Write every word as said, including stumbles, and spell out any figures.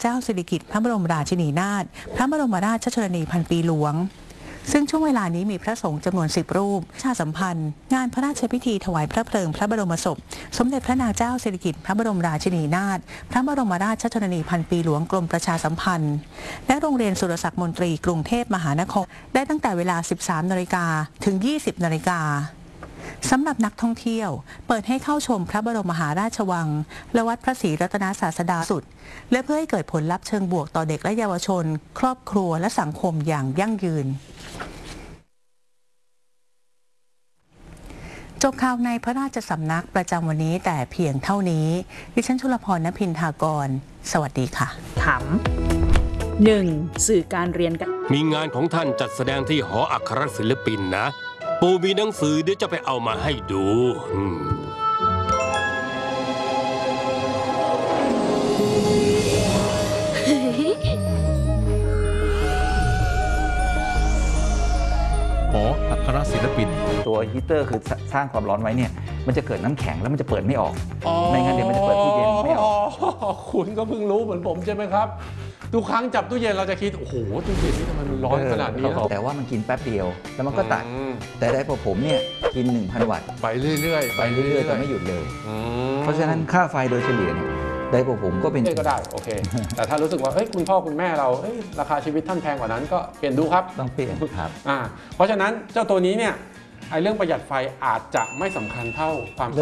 เจ้าสิริกิติ์พระบรมราชินีนาถพระบรมราชชนนีพันปีหลวงซึ่งช่วงเวลานี้มีพระสงฆ์จำนวนสิบรูปประชาสัมพันธ์งานพระราชพิธีถวายพระเพลิงพระบรมศพสมเด็จพระนางเจ้าสิริกิติ์พระบรมราชินีนาถพระบรมราชชนนีพันปีหลวงกรมประชาสัมพันธ์และโรงเรียนสุรศักดิ์มนตรีกรุงเทพมหานครได้ตั้งแต่เวลา สิบสามนาฬิกา ถึง ยี่สิบนาฬิกาสำหรับนักท่องเที่ยวเปิดให้เข้าชมพระบรมมหาราชวังและวัดพระศรีรัตนศาสดาสุดและเพื่อให้เกิดผลลัพธ์เชิงบวกต่อเด็กและเยาวชนครอบครัวและสังคมอย่างยั่งยืนจบข่าวในพระราชสำนักประจำวันนี้แต่เพียงเท่านี้ดิฉันชุลพร ณพินทากรสวัสดีค่ะถามหนึ่งสื่อการเรียนกันมีงานของท่านจัดแสดงที่หออัครศิลปินนะปู่มีหนังสือเดี๋ยวจะไปเอามาให้ดูหออัครศิลปินตัวฮีเตอร์คือสร้างความร้อนไว้เนี่ยมันจะเกิดน้ำแข็งแล้วมันจะเปิดไม่ออกไม่งั้นเดี๋ยวมันจะเปิดตู้เย็นไม่ออกคุณก็เพิ่งรู้เหมือนผมใช่ไหมครับทุกครั้งจับตู้เย็นเราจะคิดโอ้โหตู้เย็นนี่ทำไมมันร้อนขนาดนี้แต่ว่ามันกินแป๊บเดียวแล้วมันก็ตัดแต่ได้พอผมเนี่ยกิน หนึ่งพัน วัตต์ไปเรื่อยๆไปเรื่อยๆแต่ไม่หยุดเลยเพราะฉะนั้นค่าไฟโดยเฉลี่ยเนี่ยได้พอผมก็เป็นก็ได้โอเคแต่ถ้ารู้สึกว่าเฮ้ยคุณพ่อคุณแม่เราเฮ้ยราคาชีวิตท่านแพงกว่านั้นก็เปลี่ยนดูครับต้องเปลี่ยนครับอ่าเพราะฉะนั้นเจ้าตัวนี้เนี่ยไอ้เรื่องประหยัดไฟอาจจะไม่สำคัญเท่าความ